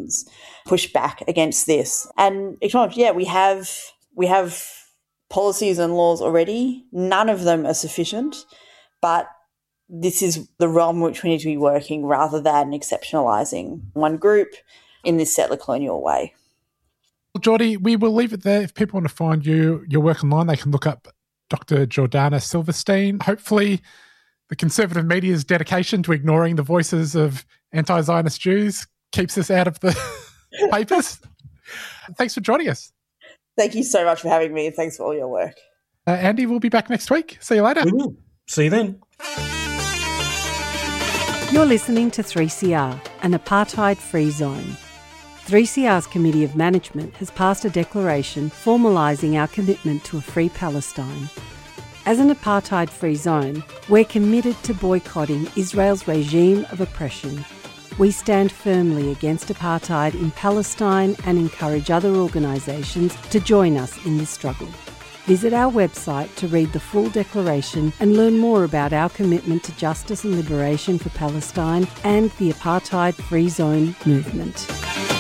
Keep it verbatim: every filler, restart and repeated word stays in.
organisations push back against this and acknowledge, yeah, we have we have policies and laws already. None of them are sufficient, but this is the realm in which we need to be working rather than exceptionalising one group in this settler colonial way. Well, Geordie, we will leave it there. If people want to find you, your work online, they can look up Doctor Jordana Silverstein. Hopefully the conservative media's dedication to ignoring the voices of anti-Zionist Jews keeps us out of the papers. Thanks for joining us. Thank you so much for having me, and thanks for all your work. Uh, Andy, we'll be back next week. See you later. We will. See you then. You're listening to three C R, an apartheid-free zone. three C R's Committee of Management has passed a declaration formalising our commitment to a free Palestine. As an apartheid-free zone, we're committed to boycotting Israel's regime of oppression. We stand firmly against apartheid in Palestine and encourage other organisations to join us in this struggle. Visit our website to read the full declaration and learn more about our commitment to justice and liberation for Palestine and the apartheid-free zone movement.